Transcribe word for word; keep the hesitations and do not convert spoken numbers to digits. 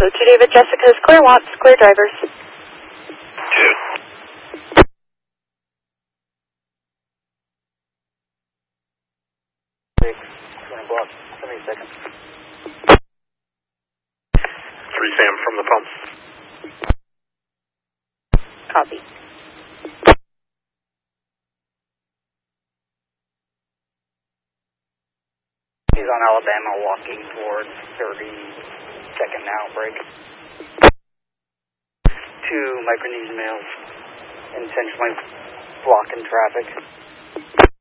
two David Jessica's clear watts, clear drivers. Two. Six, twenty block, seventy seconds. Three Sam from the pump. Copy. He's on Alabama walking towards thirty second now break. Two Micronesian males intentionally blocking traffic.